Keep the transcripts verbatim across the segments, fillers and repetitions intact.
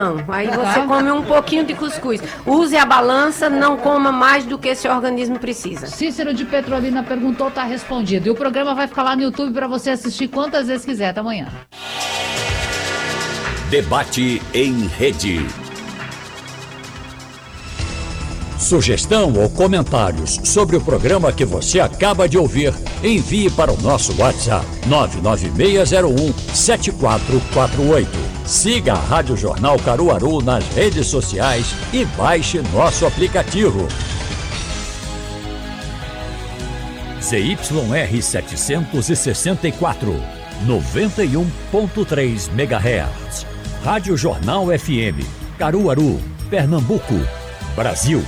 Aí você come um pouquinho de cuscuz. Use a balança, não coma mais do que seu organismo precisa. Cícero de Petrolina perguntou, tá respondido. E o programa vai ficar lá no YouTube para você assistir quantas vezes quiser. Até amanhã. Debate em rede. Sugestão ou comentários sobre o programa que você acaba de ouvir, envie para o nosso WhatsApp nove nove seis zero um sete quatro quatro oito. Siga a Rádio Jornal Caruaru nas redes sociais e baixe nosso aplicativo. Z Y R setecentos e sessenta e quatro, noventa e um ponto três megahertz. Rádio Jornal F M, Caruaru, Pernambuco, Brasil.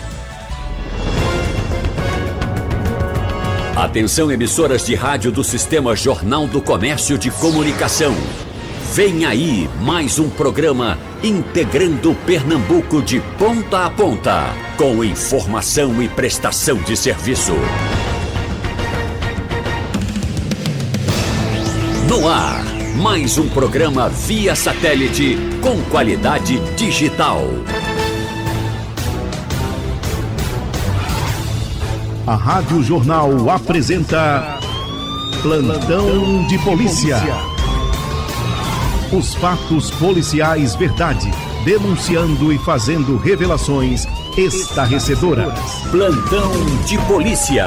Atenção, emissoras de rádio do Sistema Jornal do Comércio de Comunicação. Vem aí mais um programa integrando Pernambuco de ponta a ponta, com informação e prestação de serviço. No ar, mais um programa via satélite com qualidade digital. A Rádio Jornal apresenta Plantão de Polícia. Os fatos policiais verdade, denunciando e fazendo revelações estarrecedoras. Plantão de Polícia.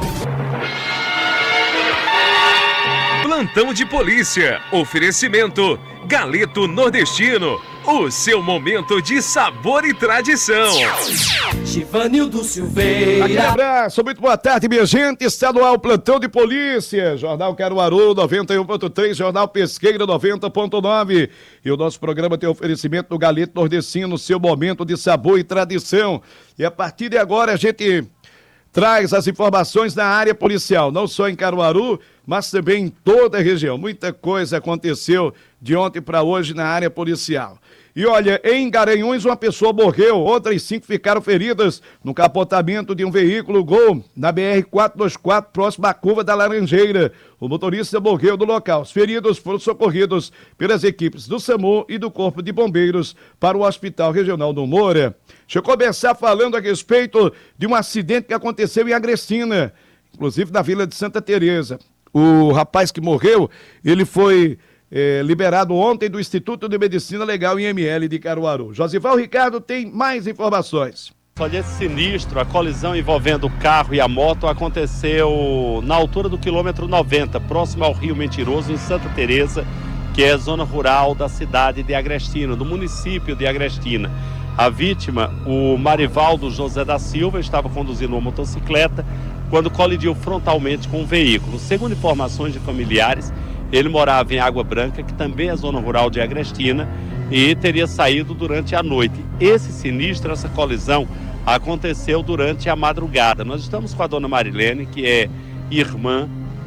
Plantão de Polícia. Oferecimento Galeto Nordestino. O seu momento de sabor e tradição. Givanildo Silveira. Aquele abraço, muito boa tarde, minha gente. Está no ar o Plantão de Polícia. Jornal Caruaru noventa e um ponto três, Jornal Pesqueira noventa ponto nove. E o nosso programa tem oferecimento do Galeto Nordestino, seu momento de sabor e tradição. E a partir de agora a gente traz as informações da área policial, não só em Caruaru, mas também em toda a região. Muita coisa aconteceu de ontem para hoje na área policial. E olha, em Garanhuns uma pessoa morreu, outras cinco ficaram feridas no capotamento de um veículo Gol na B R quatrocentos e vinte e quatro, próximo à curva da Laranjeira. O motorista morreu no local. Os feridos foram socorridos pelas equipes do SAMU e do Corpo de Bombeiros para o Hospital Regional do Moura. Deixa eu começar falando a respeito de um acidente que aconteceu em Agrestina, inclusive na Vila de Santa Teresa. O rapaz que morreu, ele foi é, liberado ontem do Instituto de Medicina Legal I M L de Caruaru. Josival Ricardo tem mais informações. Olha, esse sinistro, a colisão envolvendo o carro e a moto aconteceu na altura do quilômetro noventa, próximo ao Rio Mentiroso, em Santa Teresa, que é a zona rural da cidade de Agrestina, do município de Agrestina. A vítima, o Marivaldo José da Silva, estava conduzindo uma motocicleta quando colidiu frontalmente com um veículo. Segundo informações de familiares, ele morava em Água Branca, que também é zona rural de Agrestina, e teria saído durante a noite. Esse sinistro, essa colisão, aconteceu durante a madrugada. Nós estamos com a dona Marilene, que é irmã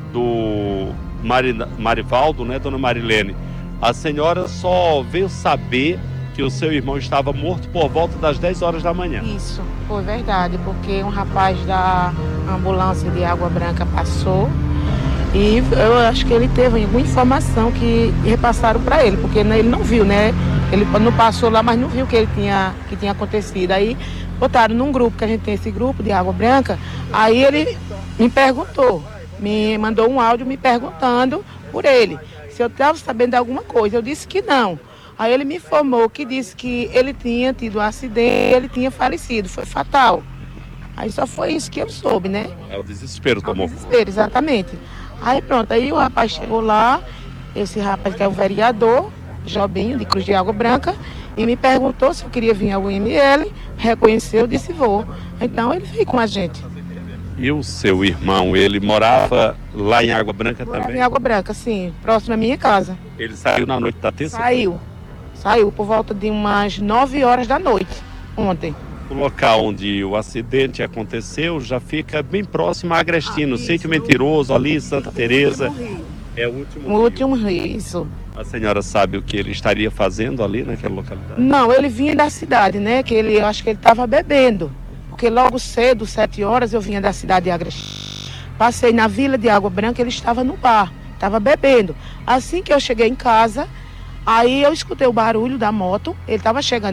do Mari, Marivaldo, né, dona Marilene? A senhora só veio saber que o seu irmão estava morto por volta das dez horas da manhã. Isso, foi verdade, porque um rapaz da ambulância de Água Branca passou e eu acho que ele teve alguma informação que repassaram para ele, porque ele não viu, né? Ele não passou lá, mas não viu que ele tinha, que tinha acontecido. Aí botaram num grupo, que a gente tem esse grupo de Água Branca, aí ele me perguntou, me mandou um áudio me perguntando por ele, se eu estava sabendo de alguma coisa. Eu disse que não. Aí ele me informou que disse que ele tinha tido um acidente, ele tinha falecido, foi fatal. Aí só foi isso que eu soube, né? É o desespero, tomou. É o desespero, exatamente. Aí pronto, aí o rapaz chegou lá, esse rapaz que é o vereador, Jobinho, de Cruz de Água Branca, e me perguntou se eu queria vir ao I M L, reconheceu, disse vou. Então ele veio com a gente. E o seu irmão, ele morava lá em Água Branca morava também? Em Água Branca, sim, próximo à minha casa. Ele saiu na noite da terça? Saiu. Saiu por volta de umas nove horas da noite, ontem. O local onde o acidente aconteceu já fica bem próximo a Agrestino, ah, Sítio Mentiroso, ali, Santa Teresa. É o último rio. O último rio, isso. A senhora sabe o que ele estaria fazendo ali naquela localidade? Não, ele vinha da cidade, né? Que ele, eu acho que ele estava bebendo. Porque logo cedo, sete horas, eu vinha da cidade de Agrestino. Passei na Vila de Água Branca, ele estava no bar, estava bebendo. Assim que eu cheguei em casa, Aí eu escutei o barulho da moto, ele estava chegando